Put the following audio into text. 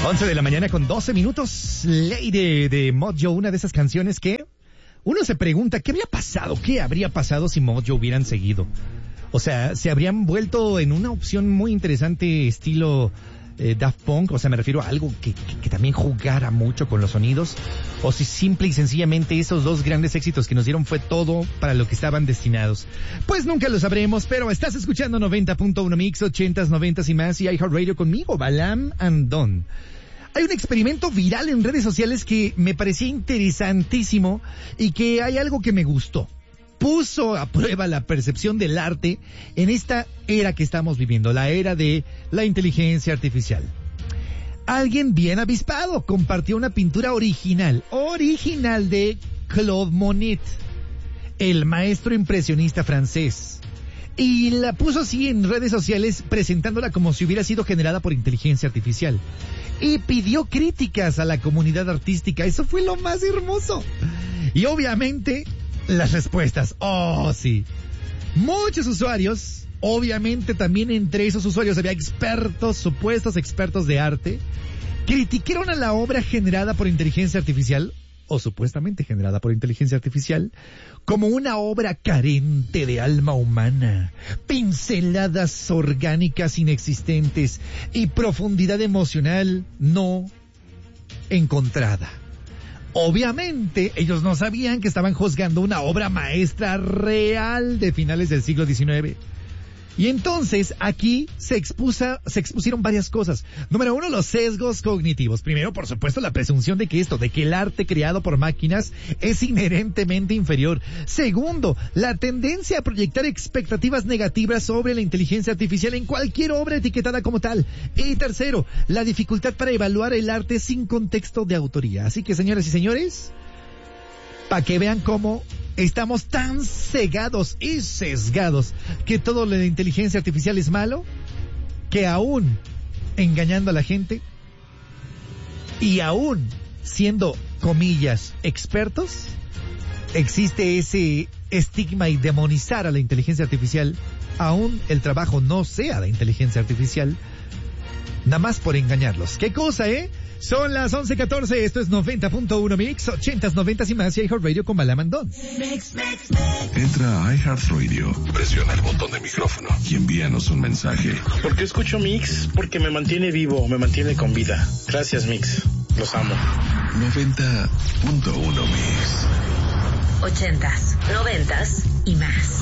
11 de la mañana con 12 minutos. Lady de Mojo, una de esas canciones que uno se pregunta, ¿qué habría pasado si Mojo hubieran seguido? O sea, se habrían vuelto en una opción muy interesante estilo Daft Punk, o sea, me refiero a algo que también jugara mucho con los sonidos, o si simple y sencillamente esos dos grandes éxitos que nos dieron fue todo para lo que estaban destinados. Pues nunca lo sabremos, pero estás escuchando 90.1 Mix, 80s, 90s y más, y iHeartRadio conmigo, Balam and Don. Hay un experimento viral en redes sociales que me parecía interesantísimo y que hay algo que me gustó. Puso a prueba la percepción del arte en esta era que estamos viviendo, la era de la inteligencia artificial. Alguien bien avispado compartió una pintura original de Claude Monet, el maestro impresionista francés, y la puso así en redes sociales presentándola como si hubiera sido generada por inteligencia artificial. Y pidió críticas a la comunidad artística. Eso fue lo más hermoso. Y obviamente las respuestas, sí. Muchos usuarios, obviamente también entre esos usuarios había expertos, supuestos expertos de arte, criticaron a la obra generada por inteligencia artificial, o supuestamente generada por inteligencia artificial, como una obra carente de alma humana, pinceladas orgánicas inexistentes y profundidad emocional no encontrada. Obviamente, ellos no sabían que estaban juzgando una obra maestra real de finales del siglo XIX. Y entonces, aquí se expusieron varias cosas. Número uno, los sesgos cognitivos. Primero, por supuesto, la presunción de que el arte creado por máquinas es inherentemente inferior. Segundo, la tendencia a proyectar expectativas negativas sobre la inteligencia artificial en cualquier obra etiquetada como tal. Y tercero, la dificultad para evaluar el arte sin contexto de autoría. Así que, señoras y señores, para que vean cómo estamos tan cegados y sesgados que todo lo de inteligencia artificial es malo, que aún engañando a la gente y aún siendo, comillas, expertos, existe ese estigma y demonizar a la inteligencia artificial, aún el trabajo no sea de inteligencia artificial, nada más por engañarlos. ¿Qué cosa, Son las 11:14, esto es 90.1 Mix, 80s, 90s y más, y iHeartRadio con Balam and Don. Entra a iHeartRadio, presiona el botón de micrófono y envíanos un mensaje. ¿Por qué escucho Mix? Porque me mantiene vivo, me mantiene con vida. Gracias, Mix. Los amo. 90.1 Mix. 80s, 90s y más.